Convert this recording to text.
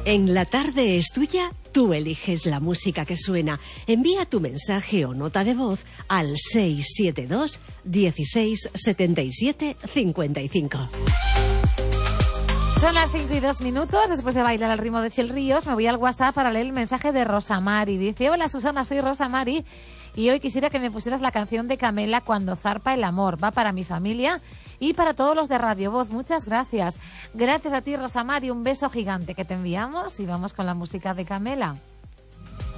En La Tarde es Tuya, tú eliges la música que suena. Envía tu mensaje o nota de voz al 672 16 77 55. Son las 5:02. Después de bailar al ritmo de Xiel Ríos, me voy al WhatsApp para leer el mensaje de Rosa Mari. Dice: hola Susana, soy Rosa Mari y hoy quisiera que me pusieras la canción de Camela, Cuando zarpa el amor. Va para mi familia y para todos los de Radio Voz. Muchas gracias. Gracias a ti, Rosa Mari. Un beso gigante que te enviamos y vamos con la música de Camela.